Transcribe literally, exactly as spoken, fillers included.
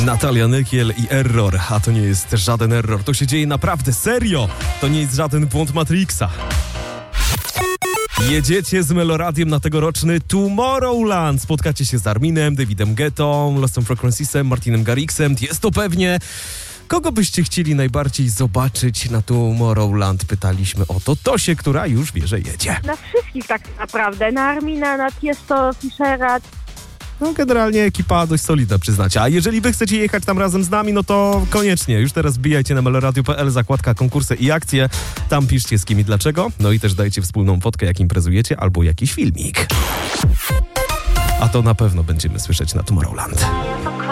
Natalia Nykiel i Error, a to nie jest żaden error, to się dzieje naprawdę serio, to nie jest żaden błąd Matrixa. Jedziecie z Meloradiem na tegoroczny Tomorrowland. Spotkacie się z Arminem, Davidem Guettą, Lost on Frequencysem, Martinem Garrixem. Jest to pewnie... Kogo byście chcieli najbardziej zobaczyć na Tomorrowland? Pytaliśmy o to Tosię, która już wie, że jedzie. Na wszystkich tak naprawdę. Na Armina, na Tiesto, Fischera. No generalnie ekipa dość solidna, przyznacie. A jeżeli wy chcecie jechać tam razem z nami, no to koniecznie. Już teraz wbijajcie na meloradio kropka p l, zakładka konkursy i akcje. Tam piszcie z kim i dlaczego. No i też dajcie wspólną fotkę, jak imprezujecie, albo jakiś filmik. A to na pewno będziemy słyszeć na Tomorrowland.